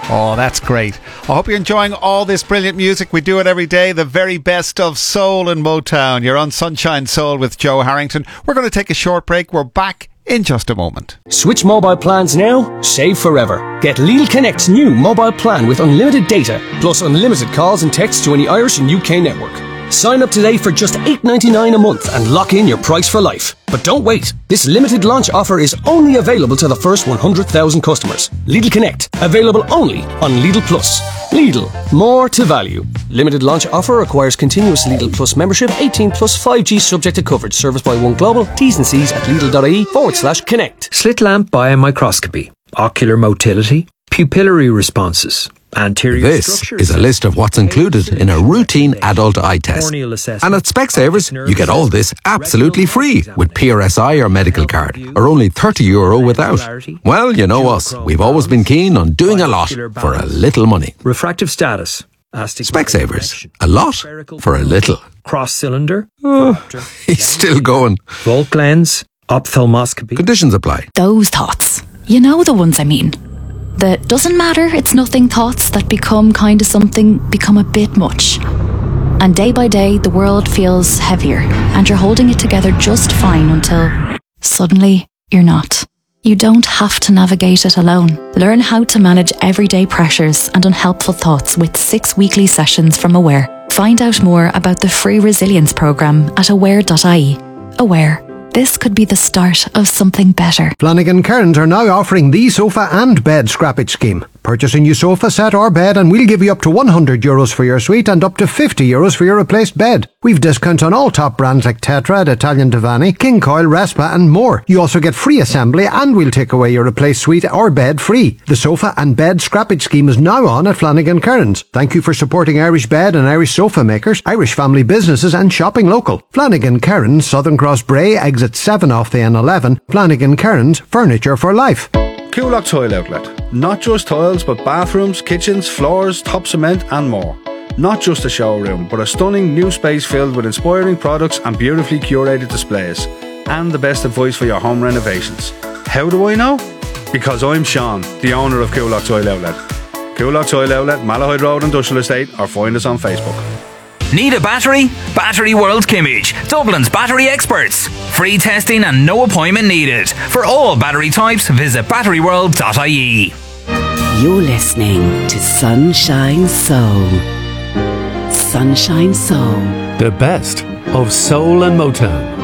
Oh, that's great. I hope you're enjoying all this brilliant music. We do it every day. The very best of soul and Motown. You're on Sunshine Soul with Joe Harrington. We're going to take a short break. We're back in just a moment. Switch mobile plans now, save forever. Get Lidl Connect's new mobile plan with unlimited data, plus unlimited calls and texts to any Irish and UK network. Sign up today for just $8.99 a month and lock in your price for life. But don't wait. This limited launch offer is only available to the first 100,000 customers. Lidl Connect, available only on Lidl Plus. Lidl, more to value. Limited launch offer requires continuous Lidl Plus membership, 18 plus 5G subject to coverage. Service by One Global. T's and C's at Lidl.ie/connect. Slit lamp biomicroscopy, ocular motility, pupillary responses. This is a list of what's included in a routine adult eye test. And at Specsavers, you get all this absolutely free with PRSI or medical card, or only €30 without. Well, you know us. We've always been keen on doing a lot for a little money. Refractive status. Specsavers. A lot for a little. Cross cylinder. He's still going. Volt lens. Ophthalmoscopy. Conditions apply. Those thoughts. You know the ones I mean. The doesn't matter, it's nothing thoughts that become kind of something, become a bit much. And day by day, the world feels heavier, and you're holding it together just fine until suddenly you're not. You don't have to navigate it alone. Learn how to manage everyday pressures and unhelpful thoughts with 6 weekly sessions from Aware. Find out more about the free resilience programme at aware.ie. Aware. This could be the start of something better. Flanagan Cairns are now offering the sofa and bed scrappage scheme. Purchase a new sofa set or bed and we'll give you up to €100 for your suite and up to €50 for your replaced bed. We've discounts on all top brands like Tetra, Italian Divani, King Coil, Respa and more. You also get free assembly and we'll take away your replaced suite or bed free. The sofa and bed scrappage scheme is now on at Flanagan Cairns. Thank you for supporting Irish bed and Irish sofa makers, Irish family businesses and shopping local. Flanagan Cairns, Southern Cross Bray, exit 7 off the N11. Flanagan Cairns, furniture for life. Coolock Tile Outlet. Not just tiles, but bathrooms, kitchens, floors, top cement and more. Not just a showroom, but a stunning new space filled with inspiring products and beautifully curated displays. And the best advice for your home renovations. How do I know? Because I'm Sean, the owner of Coolock Tile Outlet. Coolock Tile Outlet, Malahide Road Industrial Estate, or find us on Facebook. Need a battery? Battery World Kimmage, Dublin's battery experts. Free testing and no appointment needed. For all battery types, visit batteryworld.ie. You're listening to Sunshine Soul. Sunshine Soul. The best of soul and Motown.